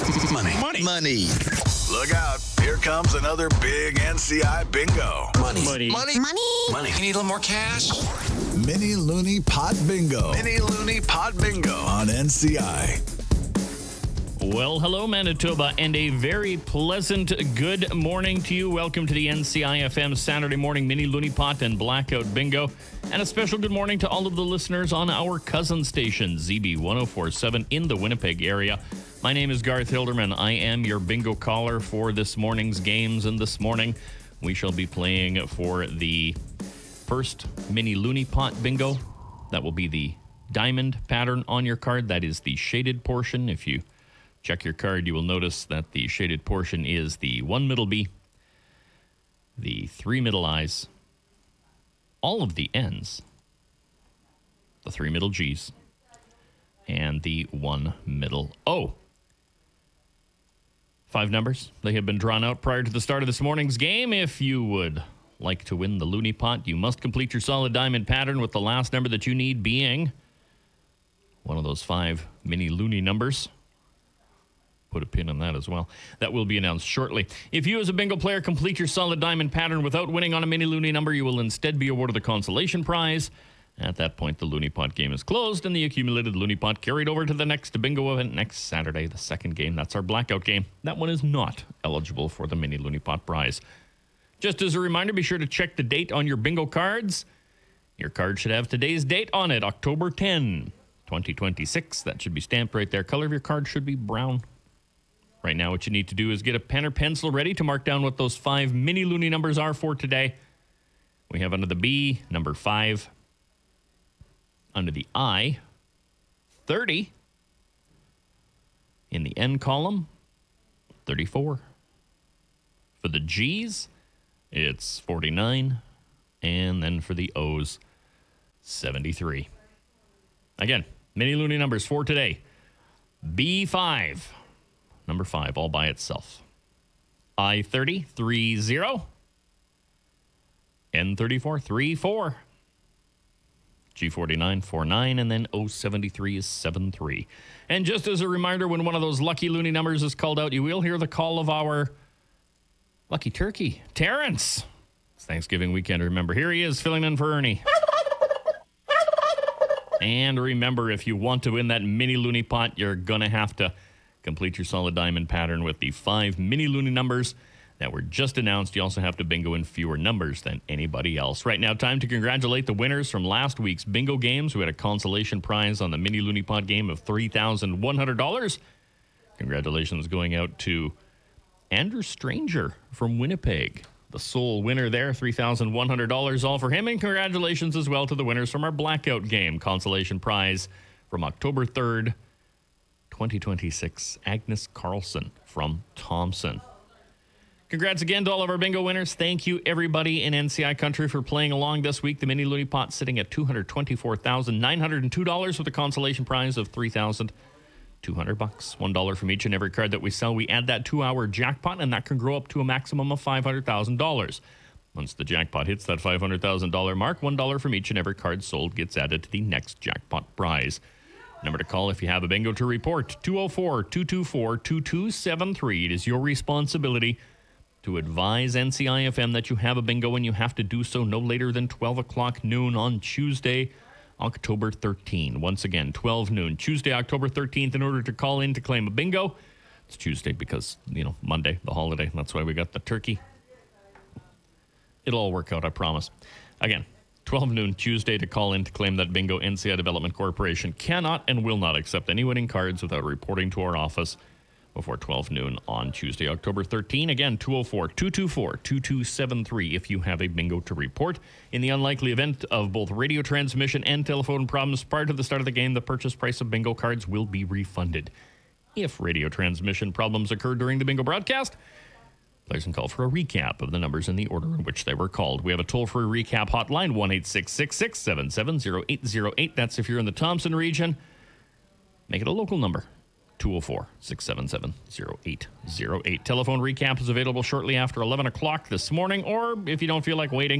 Money. Look out. Here comes another big NCI bingo. Money. You need a little more cash? Mini Looney Pot Bingo. Mini Looney Pot Bingo on NCI. Well, hello, Manitoba, and a very pleasant good morning to you. Welcome to the NCI-FM Saturday morning mini Looney Pot and Blackout Bingo. And a special good morning to all of the listeners on our cousin station, ZB 1047 in the Winnipeg area. My name is Garth Hilderman. I am your bingo caller for this morning's games. And this morning, we shall be playing for the first mini Looney Pot Bingo. That will be the diamond pattern on your card. That is the shaded portion. If you check your card, you will notice that the shaded portion is the 1 middle B, the 3 middle I's, all of the N's, the 3 middle G's, and the 1 middle O. 5 numbers. They have been drawn out prior to the start of this morning's game. If you would like to win the Looney Pot, you must complete your solid diamond pattern with the last number that you need being one of those 5 mini Looney numbers. Put a pin on that as well. That will be announced shortly. If you as a bingo player complete your solid diamond pattern without winning on a mini Looney number, you will instead be awarded the consolation prize. At that point, the Looney Pot game is closed and the accumulated Looney Pot carried over to the next bingo event next Saturday, the second game. That's our blackout game. That one is not eligible for the mini Looney Pot prize. Just as a reminder, be sure to check the date on your bingo cards. Your card should have today's date on it, October 10, 2026. That should be stamped right there. Color of your card should be brown. Right now, what you need to do is get a pen or pencil ready to mark down what those 5 mini Looney numbers are for today. We have under the B, number 5. Under the I, 30. In the N column, 34. For the G's, it's 49. And then for the O's, 73. Again, mini Looney numbers for today. B5. Number 5, all by itself. I-30, 30. N-34, 34. G49, 49. And then O73 is 73. And just as a reminder, when one of those lucky Looney numbers is called out, you will hear the call of our lucky turkey, Terrence. It's Thanksgiving weekend, remember. Here he is, filling in for Ernie. And remember, if you want to win that mini Looney Pot, you're going to have to complete your solid diamond pattern with the 5 mini Looney numbers that were just announced. You also have to bingo in fewer numbers than anybody else. Right now, time to congratulate the winners from last week's bingo games. We had a consolation prize on the mini Looney Pot game of $3,100. Congratulations going out to Andrew Stranger from Winnipeg, the sole winner there, $3,100 all for him. And congratulations as well to the winners from our blackout game consolation prize from October 3rd, 2026, Agnes Carlson from Thompson. Congrats again to all of our bingo winners. Thank you, everybody in NCI country, for playing along this week. The mini Looney Pot sitting at $224,902 with a consolation prize of $3,200. $1 from each and every card that we sell. We add that to our jackpot, and that can grow up to a maximum of $500,000. Once the jackpot hits that $500,000 mark, $1 from each and every card sold gets added to the next jackpot prize. Number to call if you have a bingo to report, 204-224-2273. It is your responsibility to advise NCI-FM that you have a bingo, and you have to do so no later than 12 o'clock noon on Tuesday, October 13. Once again, 12 noon, Tuesday, October 13th, in order to call in to claim a bingo. It's Tuesday because, Monday, the holiday. That's why we got the turkey. It'll all work out, I promise. Again, 12 noon Tuesday to call in to claim that bingo. NCI Development Corporation cannot and will not accept any winning cards without reporting to our office before 12 noon on Tuesday, October 13. Again, 204-224-2273 if you have a bingo to report. In the unlikely event of both radio transmission and telephone problems prior to the start of the game, the purchase price of bingo cards will be refunded. If radio transmission problems occur during the bingo broadcast, players can call for a recap of the numbers in the order in which they were called. We have a toll-free recap hotline, 1-866-677-0808. That's if you're in the Thompson region. Make it a local number, 204-677-0808. Telephone recap is available shortly after 11 o'clock this morning, or if you don't feel like waiting,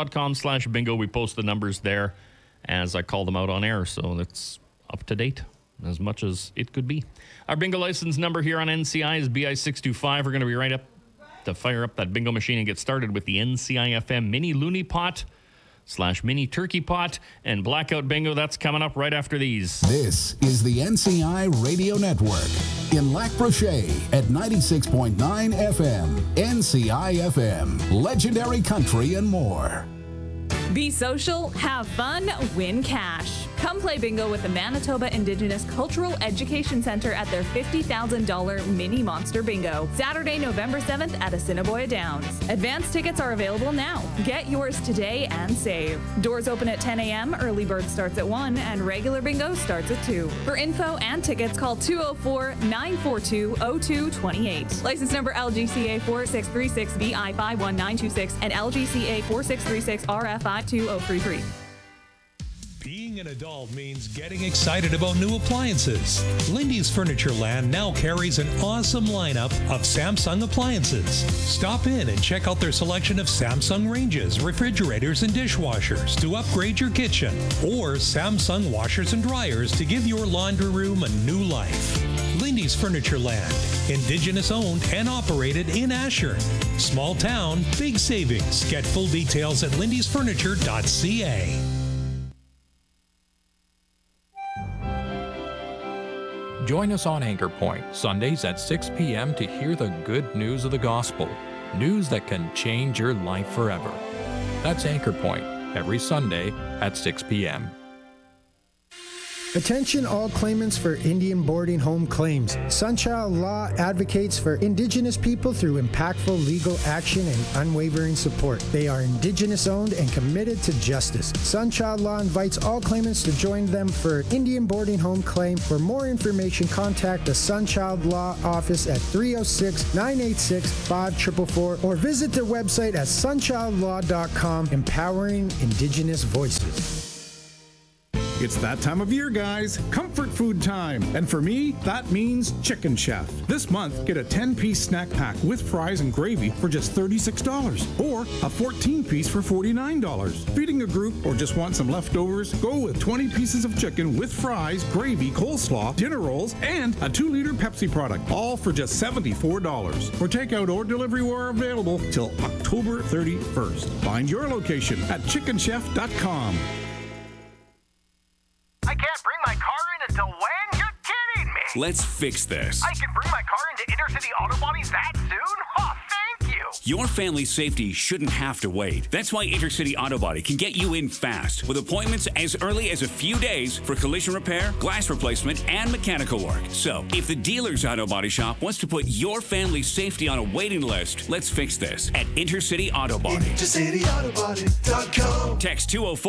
ncifm.com/bingo. We post the numbers there as I call them out on air, so it's up to date. as much as it could be. Our bingo license number here on NCI is BI625. We're going to be right up to fire up that bingo machine and get started with the NCI FM Mini Looney Pot / Mini Turkey Pot and Blackout Bingo. That's coming up right after these. This is the NCI Radio Network in Lac Brochet at 96.9 FM. NCI FM, legendary country and more. Be social, have fun, win cash. Come play bingo with the Manitoba Indigenous Cultural Education Center at their $50,000 Mini Monster Bingo, Saturday, November 7th at Assiniboia Downs. Advance tickets are available now. Get yours today and save. Doors open at 10 a.m., early bird starts at 1, and regular bingo starts at 2. For info and tickets, call 204-942-0228. License number LGCA 4636VI51926 and LGCA 4636RF52033. Being an adult means getting excited about new appliances. Lindy's Furniture Land now carries an awesome lineup of Samsung appliances. Stop in and check out their selection of Samsung ranges, refrigerators, and dishwashers to upgrade your kitchen, or Samsung washers and dryers to give your laundry room a new life. Lindy's Furniture Land, Indigenous owned and operated in Ashern. Small town, big savings. Get full details at lindysfurniture.ca. Join us on Anchor Point, Sundays at 6 p.m. to hear the good news of the gospel. News that can change your life forever. That's Anchor Point, every Sunday at 6 p.m. Attention all claimants for Indian boarding home claims. Sunchild Law advocates for Indigenous people through impactful legal action and unwavering support. They are Indigenous owned and committed to justice. Sunchild Law invites all claimants to join them for Indian boarding home claim. For more information, contact the Sunchild Law office at 306-986-5444 or visit their website at sunchildlaw.com, empowering Indigenous voices. It's that time of year, guys. Comfort food time. And for me, that means Chicken Chef. This month, get a 10-piece snack pack with fries and gravy for just $36, or a 14-piece for $49. Feeding a group or just want some leftovers? Go with 20 pieces of chicken with fries, gravy, coleslaw, dinner rolls, and a 2-liter Pepsi product, all for just $74. For takeout or delivery, we're available till October 31st. Find your location at chickenchef.com. I can't bring my car in until when? You're kidding me! Let's fix this. I can bring my car into Intercity Auto Bodies that soon? Oh, thank you! Your family's safety shouldn't have to wait. That's why Intercity Auto Body can get you in fast with appointments as early as a few days for collision repair, glass replacement, and mechanical work. So, if the dealer's auto body shop wants to put your family's safety on a waiting list, let's fix this at Intercity Auto Body. IntercityAutoBody.com. Text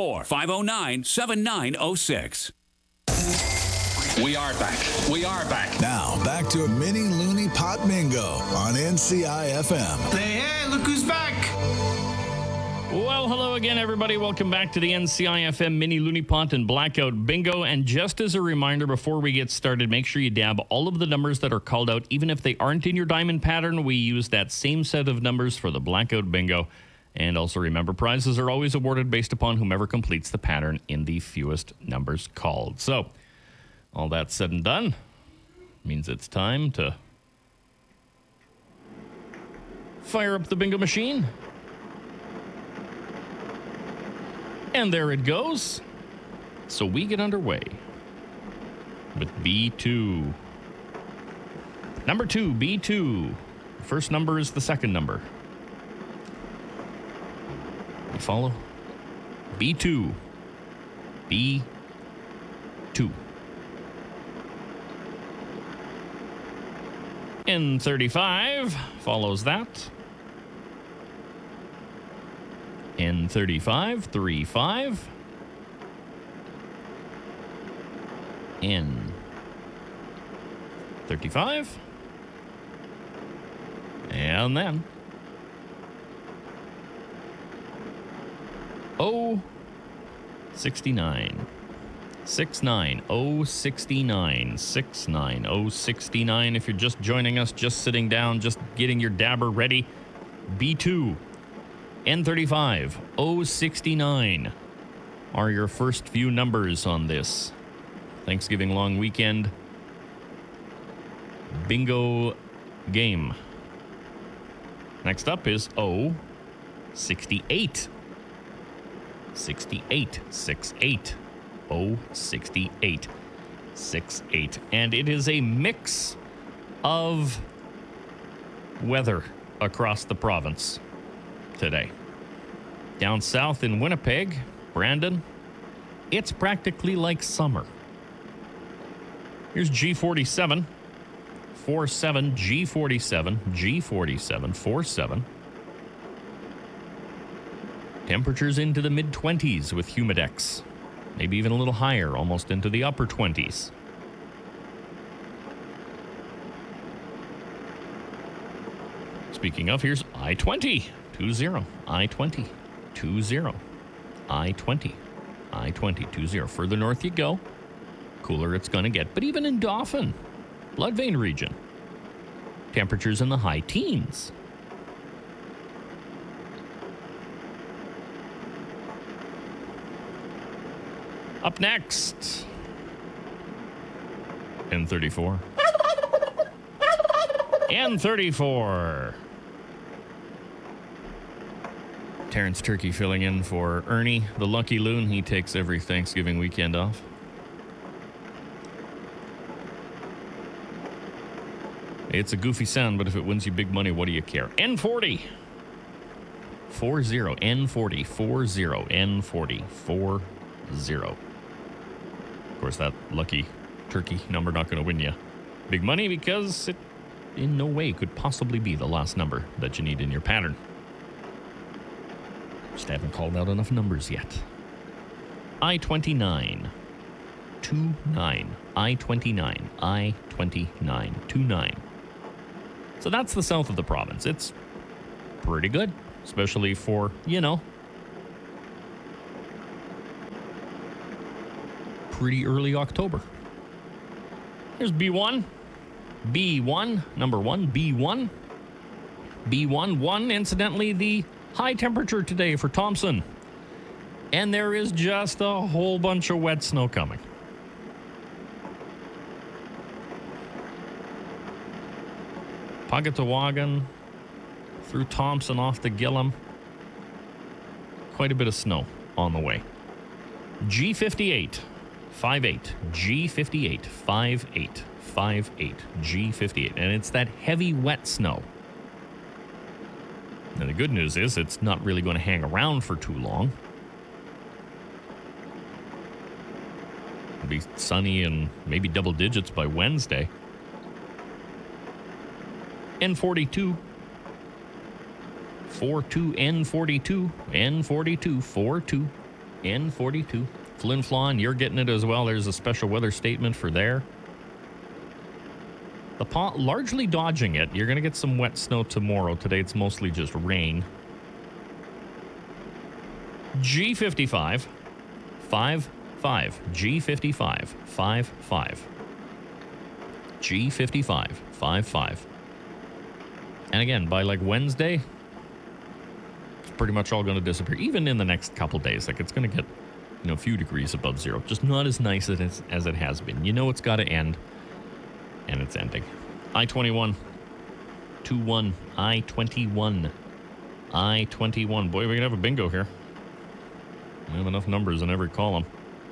204-509-7906. We are back. We are back. Now, back to Mini Looney Pot Bingo on NCI FM. Hey, look who's back. Well, hello again, everybody. Welcome back to the NCI FM Mini Looney Pot and Blackout Bingo. And just as a reminder, before we get started, make sure you dab all of the numbers that are called out. Even if they aren't in your diamond pattern, we use that same set of numbers for the Blackout Bingo. And also remember, prizes are always awarded based upon whomever completes the pattern in the fewest numbers called. So, all that said and done, means it's time to fire up the bingo machine. And there it goes. So we get underway with B2. Number 2, B2. The first number is the second number. You follow? B2. B2. N35 follows that. N35, 35. N35. And then O69. 69069. 69069. If you're just joining us, just sitting down, just getting your dabber ready, B2, N35, O69 are your first few numbers on this. Thanksgiving long weekend bingo game. Next up is 68. 68. 68. 68. 68. And it is a mix of weather across the province today. Down south in Winnipeg, Brandon, it's practically like summer. Here's G47. 47, G47, G47, 47. Temperatures into the mid-20s with humidex. Maybe even a little higher, almost into the upper 20s. Speaking of, here's I-20, 20, I-20, 20, I-20, I-20, 20. Further north you go, cooler it's going to get. But even in Dauphin, Blood Vein region, temperatures in the high teens. Up next, N34. N34. Terrence Turkey filling in for Ernie, the lucky loon. He takes every Thanksgiving weekend off. It's a goofy sound, but if it wins you big money, what do you care? N40. 40. N40. 40. N40. 40. Of course, that lucky turkey number not going to win you big money because it in no way could possibly be the last number that you need in your pattern. Just haven't called out enough numbers yet. I-29. 29. I-29. I-29. 29. So that's the south of the province. It's pretty good, especially for, pretty early October. Here's B1. B1, number 1, B1. B1, 1, incidentally, the high temperature today for Thompson. And there is just a whole bunch of wet snow coming. Pugatawagan, through Thompson, off to Gillam. Quite a bit of snow on the way. G58, 58. G58, 58. 58. G58. And it's that heavy, wet snow. Now, the good news is it's not really going to hang around for too long. It'll be sunny and maybe double digits by Wednesday. N42. 42. N42. N42. 42. N42. Flin Flon, you're getting it as well. There's a special weather statement for there. The largely dodging it. You're going to get some wet snow tomorrow. Today it's mostly just rain. G55. 5. G55. 5. G55. 5. And again, by like Wednesday, it's pretty much all going to disappear. Even in the next couple days. Like it's going to get, a few degrees above zero. Just not as nice as it has been. It's got to end. And it's ending. I-21. 21. I-21. I-21. Boy, we can have a bingo here. We have enough numbers in every column.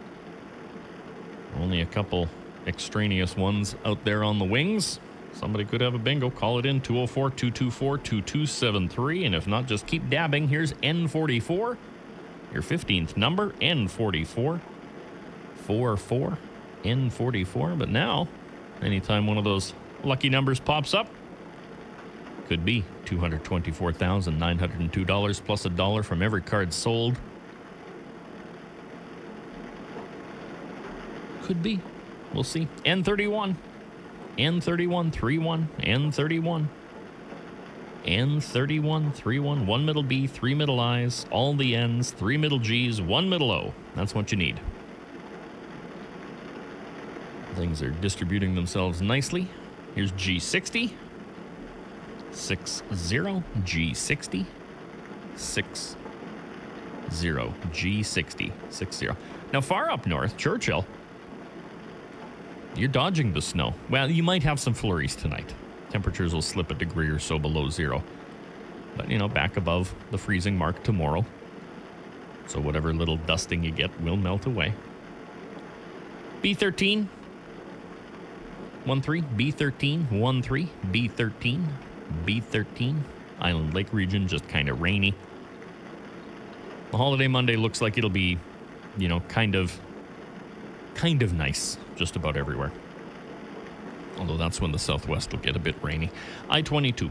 Only a couple extraneous ones out there on the wings. Somebody could have a bingo. Call it in 204-224-2273. And if not, just keep dabbing. Here's N44. Your 15th number, N44. 44. N44. But now, anytime one of those lucky numbers pops up, could be $224,902 plus $1 from every card sold. Could be. We'll see. N31. N31, 31. N31. N31, 31. One middle B, three middle I's, all the N's, three middle G's, one middle O. That's what you need. Things are distributing themselves nicely. Here's G60. 60. G60. 60. G60. 60. Now, far up north, Churchill, You're dodging the snow. Well, you might have some flurries tonight. Temperatures will slip a degree or so below zero. But, back above the freezing mark tomorrow. So whatever little dusting you get will melt away. B13, 1-3, B13, 1-3, B13, B13. Island Lake region, just kind of rainy. The holiday Monday looks like it'll be, kind of nice just about everywhere. Although that's when the southwest will get a bit rainy. I-22.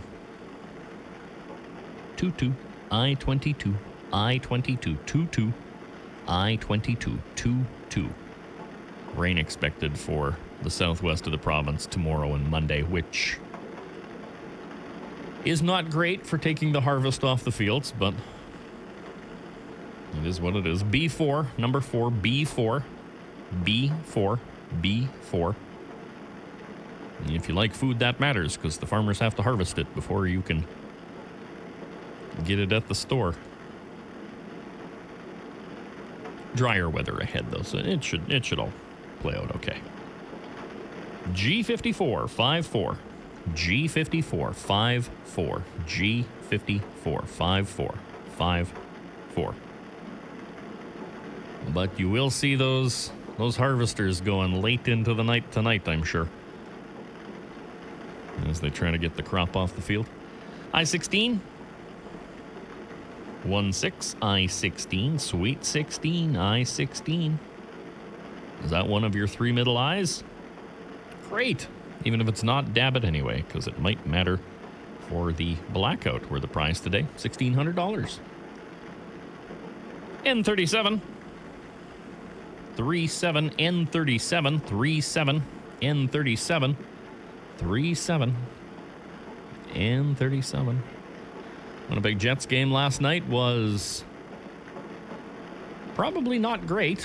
22. I-22. I-22. 22. I-22. 22. Rain expected for the southwest of the province tomorrow and Monday, which is not great for taking the harvest off the fields, but it is what it is. B4, number 4, B4. B4. B4. And if you like food, that matters, because the farmers have to harvest it before you can get it at the store. Drier weather ahead, though, so it should all play out okay. G54, 5-4. G54, 5-4. G54, 5-4. 5-4. But you will see those harvesters going late into the night tonight, I'm sure, as they try to get the crop off the field. I-16. 1-6. I-16. Sweet 16. I-16. Is that one of your 3 middle I's? Great. Even if it's not, dab it anyway, because it might matter for the blackout, where the prize today, $1,600. N37. 37. N37. 37. N37. 37. N37. Winnipeg Jets game last night was probably not great.